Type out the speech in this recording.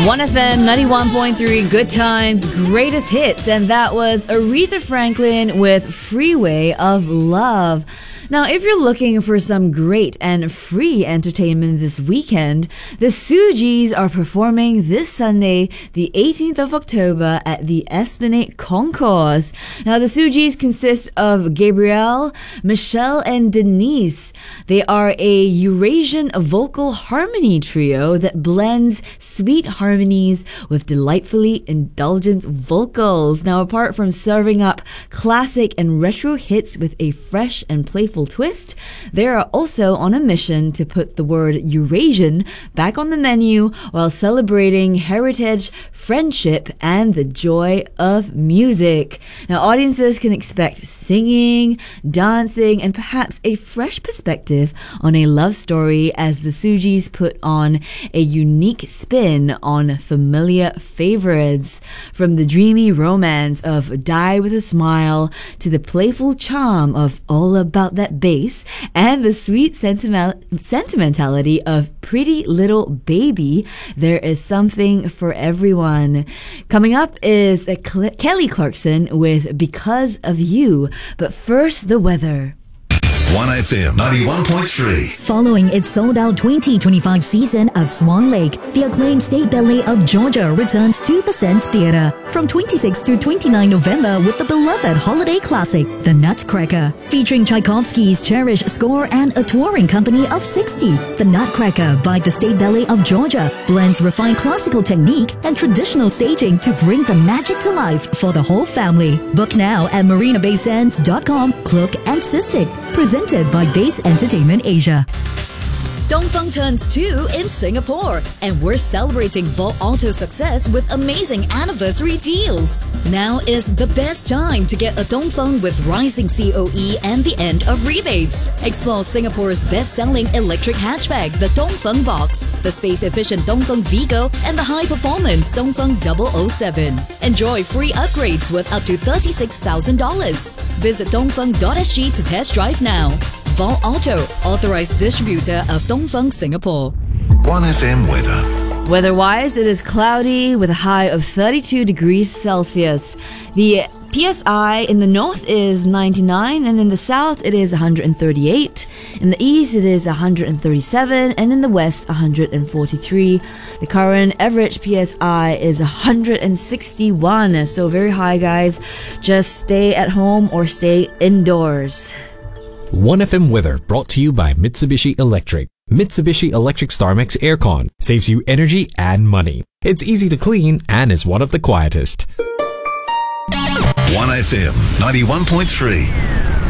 1FM 91.3, good times, greatest hits, and that was Aretha Franklin with Freeway of Love. Now, if you're looking for some great and free entertainment this weekend, the Sugees are performing this Sunday, the 18th of October at the Esplanade Concourse. Now, the Sugees consist of Gabrielle, Michelle, and Denise. They are a Eurasian vocal harmony trio that blends sweet harmonies with delightfully indulgent vocals. Now, apart from serving up classic and retro hits with a fresh and playful twist, they are also on a mission to put the word Eurasian back on the menu while celebrating heritage, friendship, and the joy of music. Now, audiences can expect singing, dancing, and perhaps a fresh perspective on a love story as the Sugees put on a unique spin on familiar favorites. From the dreamy romance of Die With a Smile to the playful charm of All About That Bass and the sweet sentimentality of Pretty Little Baby, there is something for everyone. Coming up is Kelly Clarkson with Because of You, but first the weather. 1FM 91.3. Following its sold-out 2025 season of Swan Lake, the acclaimed State Ballet of Georgia returns to the Sands Theatre from 26 to 29 November with the beloved holiday classic, The Nutcracker. Featuring Tchaikovsky's cherished score and a touring company of 60, The Nutcracker by the State Ballet of Georgia blends refined classical technique and traditional staging to bring the magic to life for the whole family. Book now at marinabaysands.com, Cloak and Cystic. Presented by Base Entertainment Asia. Dongfeng turns 2 in Singapore, and we're celebrating Vault Auto's success with amazing anniversary deals. Now is the best time to get a Dongfeng with rising COE and the end of rebates. Explore Singapore's best-selling electric hatchback, the Dongfeng Box, the space-efficient Dongfeng Vigo, and the high-performance Dongfeng 007. Enjoy free upgrades with up to $36,000. Visit dongfeng.sg to test drive now. Vault Auto, authorized distributor of Dongfeng Singapore. 1FM weather. Weather-wise, it is cloudy with a high of 32 degrees Celsius. The PSI in the north is 99, and in the south it is 138. In the east it is 137, and in the west 143. The current average PSI is 161, so very high, guys. Just stay at home or stay indoors. 1FM weather brought to you by Mitsubishi Electric. Mitsubishi Electric StarMax Aircon saves you energy and money. It's easy to clean and is one of the quietest. 1FM 91.3.